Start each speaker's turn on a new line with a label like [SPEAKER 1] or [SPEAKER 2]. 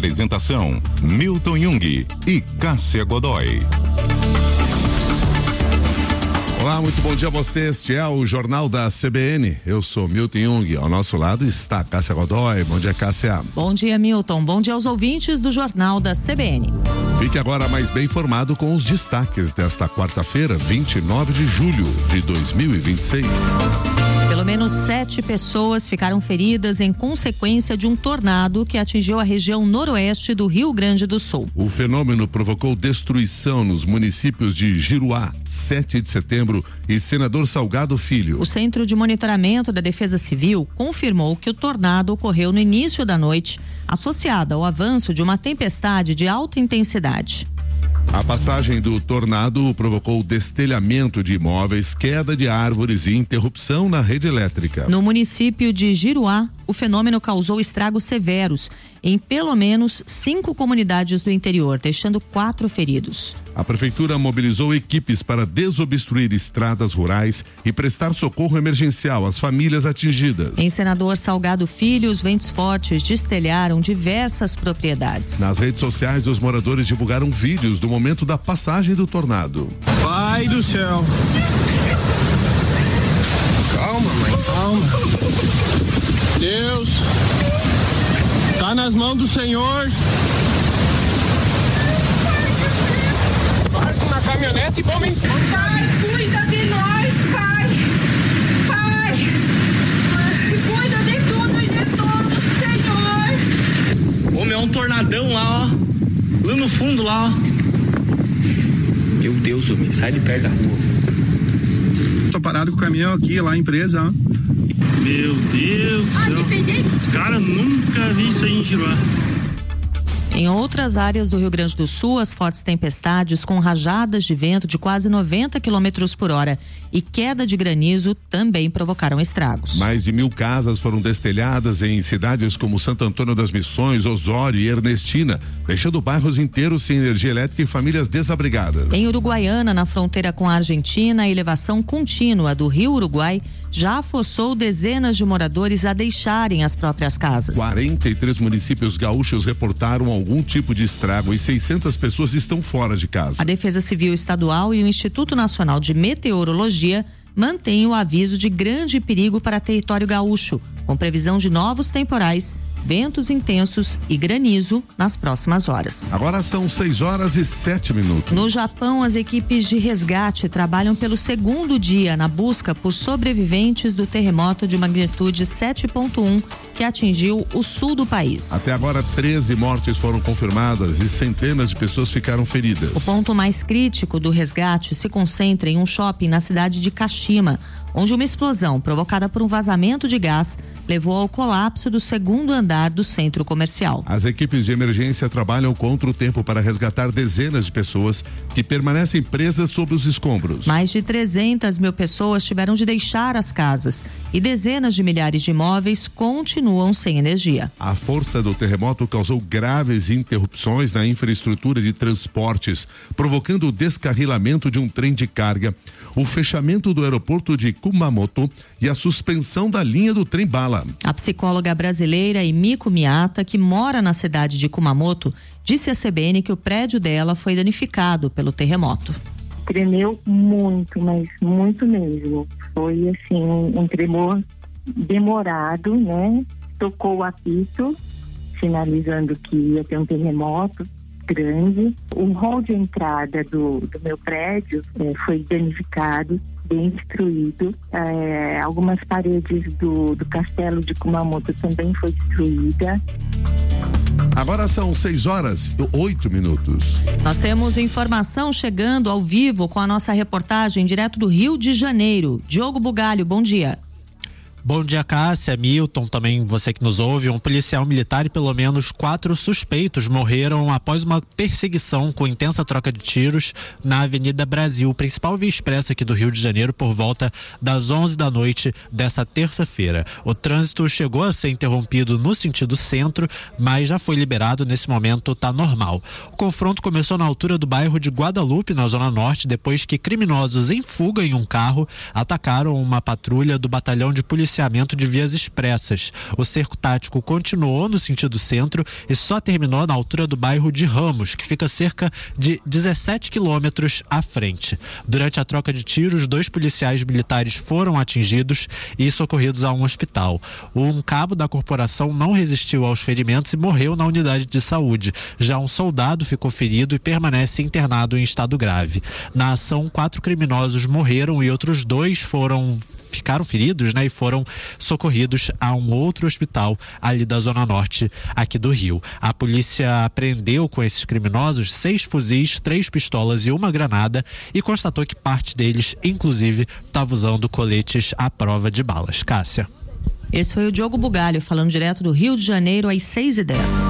[SPEAKER 1] Apresentação: Milton Jung e Cássia Godoy.
[SPEAKER 2] Olá, muito bom dia a você. Este é o Jornal da CBN. Eu sou Milton Jung. Ao nosso lado está Cássia Godoy. Bom dia, Cássia.
[SPEAKER 3] Bom dia, Milton. Bom dia aos ouvintes do Jornal da CBN.
[SPEAKER 2] Fique agora mais bem informado com os destaques desta quarta-feira, 29 de julho de 2026.
[SPEAKER 3] Pelo menos 7 pessoas ficaram feridas em consequência de um tornado que atingiu a região noroeste do Rio Grande do Sul.
[SPEAKER 2] O fenômeno provocou destruição nos municípios de Giruá, 7 de setembro e Senador Salgado Filho.
[SPEAKER 3] O Centro de Monitoramento da Defesa Civil confirmou que o tornado ocorreu no início da noite, associado ao avanço de uma tempestade de alta intensidade.
[SPEAKER 2] A passagem do tornado provocou destelhamento de imóveis, queda de árvores e interrupção na rede elétrica.
[SPEAKER 3] No município de Giruá, o fenômeno causou estragos severos em pelo menos 5 comunidades do interior, deixando 4 feridos.
[SPEAKER 2] A prefeitura mobilizou equipes para desobstruir estradas rurais e prestar socorro emergencial às famílias atingidas.
[SPEAKER 3] Em Senador Salgado Filho, os ventos fortes destelharam diversas propriedades.
[SPEAKER 2] Nas redes sociais, os moradores divulgaram vídeos do momento da passagem do tornado.
[SPEAKER 4] Pai do céu. Calma, mãe, calma. Deus, tá nas mãos do Senhor. Barco na caminhonete e vamos em...
[SPEAKER 5] Pai, cuida de nós, Pai. Pai, cuida de tudo e de todos, Senhor.
[SPEAKER 4] Homem, é um tornadão lá, ó. Lá no fundo, lá, ó. Meu Deus, homem, sai de perto da rua.
[SPEAKER 6] Tô parado com o caminhão aqui, lá a empresa, ó.
[SPEAKER 4] Meu Deus do céu. Cara, nunca vi isso aí em Giruá.
[SPEAKER 3] Em outras áreas do Rio Grande do Sul, as fortes tempestades com rajadas de vento de quase 90 km por hora e queda de granizo também provocaram estragos.
[SPEAKER 2] Mais de 1.000 casas foram destelhadas em cidades como Santo Antônio das Missões, Osório e Ernestina, deixando bairros inteiros sem energia elétrica e famílias desabrigadas.
[SPEAKER 3] Em Uruguaiana, na fronteira com a Argentina, a elevação contínua do Rio Uruguai já forçou dezenas de moradores a deixarem as próprias casas.
[SPEAKER 2] 43 municípios gaúchos reportaram algum tipo de estrago e 600 pessoas estão fora de casa.
[SPEAKER 3] A Defesa Civil Estadual e o Instituto Nacional de Meteorologia mantêm o aviso de grande perigo para território gaúcho, com previsão de novos temporais, ventos intensos e granizo nas próximas horas.
[SPEAKER 2] Agora são 6h07.
[SPEAKER 3] No Japão, as equipes de resgate trabalham pelo segundo dia na busca por sobreviventes do terremoto de magnitude 7.1 que atingiu o sul do país.
[SPEAKER 2] Até agora, 13 mortes foram confirmadas e centenas de pessoas ficaram feridas.
[SPEAKER 3] O ponto mais crítico do resgate se concentra em um shopping na cidade de Kashima, onde uma explosão provocada por um vazamento de gás levou ao colapso do segundo andar do centro comercial.
[SPEAKER 2] As equipes de emergência trabalham contra o tempo para resgatar dezenas de pessoas que permanecem presas sob os escombros.
[SPEAKER 3] Mais de 300 mil pessoas tiveram de deixar as casas e dezenas de milhares de imóveis continuam sem energia.
[SPEAKER 2] A força do terremoto causou graves interrupções na infraestrutura de transportes, provocando o descarrilamento de um trem de carga, o fechamento do aeroporto de Kumamoto e a suspensão da linha do trem-bala.
[SPEAKER 3] A psicóloga brasileira Emiko Miyata, que mora na cidade de Kumamoto, disse à CBN que o prédio dela foi danificado pelo terremoto.
[SPEAKER 7] Tremeu muito, mas muito mesmo. Foi assim, um tremor demorado, né? Tocou o apito, sinalizando que ia ter um terremoto grande. O hall de entrada do meu prédio foi danificado, bem destruído. Algumas paredes do castelo de Kumamoto também foi destruída.
[SPEAKER 2] Agora são 6h08.
[SPEAKER 3] Nós temos informação chegando ao vivo com a nossa reportagem direto do Rio de Janeiro. Diogo Bugalho, bom dia.
[SPEAKER 8] Bom dia, Cássia, Milton, também você que nos ouve. Um policial militar e pelo menos 4 suspeitos morreram após uma perseguição com intensa troca de tiros na Avenida Brasil, principal via expressa aqui do Rio de Janeiro, por volta das 11 da noite dessa terça-feira. O trânsito chegou a ser interrompido no sentido centro, mas já foi liberado. Nesse momento está normal. O confronto começou na altura do bairro de Guadalupe, na Zona Norte, depois que criminosos em fuga em um carro atacaram uma patrulha do batalhão de policiais policiamento de vias expressas. O cerco tático continuou no sentido centro e só terminou na altura do bairro de Ramos, que fica cerca de 17 quilômetros à frente. Durante a troca de tiros, 2 policiais militares foram atingidos e socorridos a um hospital. Um cabo da corporação não resistiu aos ferimentos e morreu na unidade de saúde. Já um soldado ficou ferido e permanece internado em estado grave. Na ação, 4 criminosos morreram e outros 2 ficaram feridos, e foram socorridos a um outro hospital ali da Zona Norte, aqui do Rio. A polícia apreendeu com esses criminosos 6 fuzis, 3 pistolas e 1 granada e constatou que parte deles, inclusive, estava usando coletes à prova de balas. Cássia.
[SPEAKER 3] Esse foi o Diogo Bugalho falando direto do Rio de Janeiro às 6h10.